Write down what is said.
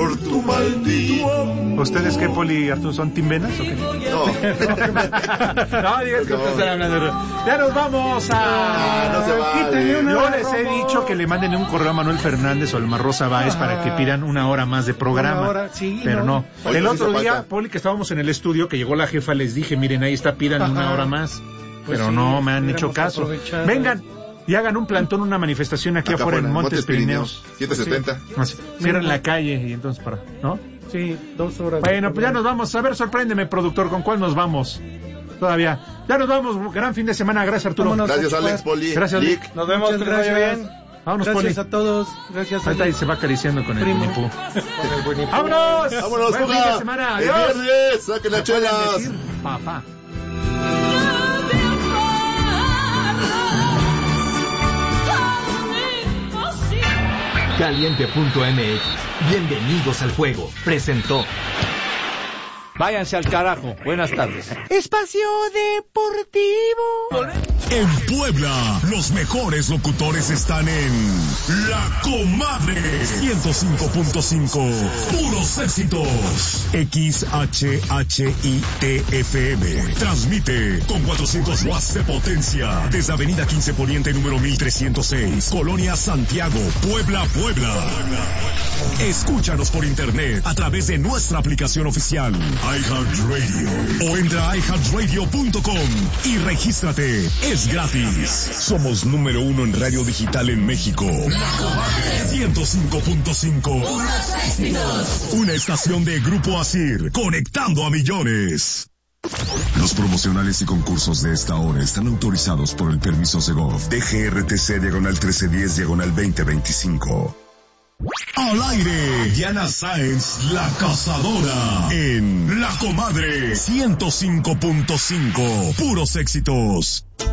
por tu maldito amor. ¿Ustedes qué, Poli y Arturo, son Team Venas o qué? No. No, digas que ustedes están hablando de... Ya nos vamos a... No se vale. Yo les he dicho que le manden un correo a Manuel Fernández o al Rosa Báez para que pidan una hora más de programa. Una hora, sí, pero no. Oye, El sí otro se día, falta. Poli, que estábamos en el estudio, que llegó la jefa, les dije, miren, ahí está, pidan una hora más. Pues pero sí, no me han hecho hubiéramos caso. aprovechado. Vengan y hagan un plantón, una manifestación aquí Acá afuera en afuera, Montes Pirineos. 770. Cierran la calle y entonces para, ¿no? Sí, 2 horas. Bueno, pues ya nos vamos. A ver, sorpréndeme, productor, ¿con cuál nos vamos? Todavía. Ya nos vamos. Gran fin de semana. Gracias, Arturo. Vámonos. Gracias, Alex, Poli. Gracias, Lick. Lick. Nos vemos, Muchas que vaya gracias. bien. Vámonos, Gracias Poli. a todos. Gracias a Ahí está, y se va acariciando con el Primo. Winnie Pooh. Con el Winnie Pooh. ¡Vámonos! Vámonos, Buen fin Puga. de semana. El Adiós. viernes, saquen las ¿Me pueden chelas. decir, papá? Caliente.mx. Bienvenidos al juego. Presentó. Váyanse al carajo. Buenas tardes. Espacio Deportivo. En Puebla, los mejores locutores están en La Comadre 105.5. Puros éxitos. XHHITFM. Transmite con 400 watts de potencia desde Avenida 15 Poniente número 1306, Colonia Santiago, Puebla, Puebla. Escúchanos por internet a través de nuestra aplicación oficial iHeartRadio o entra a iHeartRadio.com y regístrate. Es gratis. Somos número 1 en radio digital en México. La Comadre 105.5. Una estación de Grupo Asir, conectando a millones. Los promocionales y concursos de esta hora están autorizados por el permiso Segov DGRTC /2025. Al aire, Diana Sáenz, la cazadora, en La Comadre 105.5, puros éxitos.